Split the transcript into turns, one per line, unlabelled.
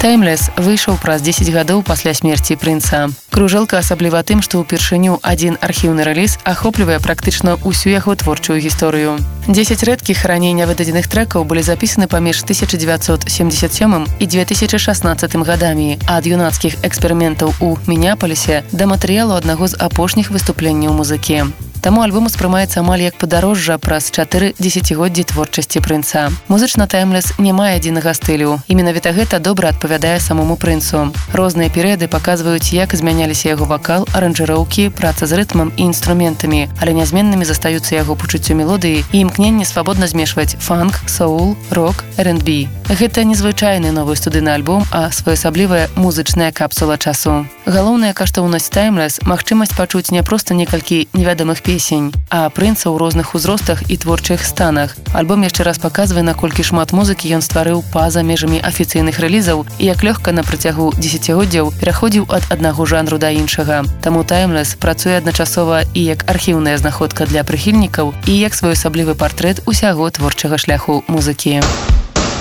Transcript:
Timeless выйшаў праз 10 гадоў пасля смерці прынца. Кружэлка асабліва тым, што ўпершыню адзін архіўны рэліз ахоплівае практычна ўсю яго творчую гісторыю. 10 рэдкіх раней нявыдадзеных трэкаў былі запісаны паміж 1977 і 2016 гадамі, ад юнацкіх эксперыментаў у Мінеапалісе да матэрыялу аднаго з апошніх выступленняў музыкі. Таму альбом успрымаецца амаль як падарожжа праз 4 дзесяцігоддзі творчасці прынца. Музычна Timeless не мае адзінага стылю, і менавіта гэта добра адпавядае самому прынцу. Розныя перыяды паказваюць, як змяняліся яго вакал, аранжыроўкі, праца з рытмам і інструментамі, але нязменнымі застаюцца яго пачуццё мелодыі і імкненне свабодна змешваць фанк, соул, рок, R&B. Гэта незвычайны новы студыйны альбом, а своеасаблівая музычная капсула часу. Галоўная каштоўнасць Timeless – магчымасць пачуць не проста некалькі невядомых песень, а прынца ў розных узростах і творчых станах. Альбом яшчэ раз паказвае, наколькі шмат музыкі ён стварыў па-за межамі афіцыйных рэлізаў і як лёгка на працягу дзесяцігоддзяў пераходзіў ад аднаго жанру да іншага. Таму Timeless працуе адначасова і як архіўная знаходка для прыхільнікаў, і як своеасаблівы партрэт усяго творчага шляху музыкі.